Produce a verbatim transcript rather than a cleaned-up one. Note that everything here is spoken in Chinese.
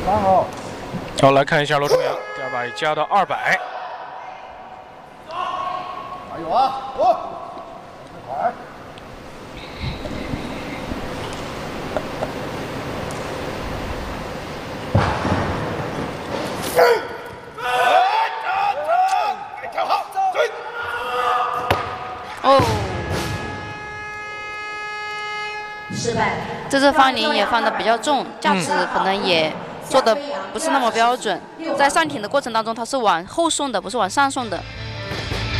三号。 好，来看一下罗中阳，第二把加到二百。 还有啊，我。快。 哦，失败。这次放铃也放的比较重，架子可能也做的不是那么标准，在上挺的过程当中，它是往后送的，不是往上送的。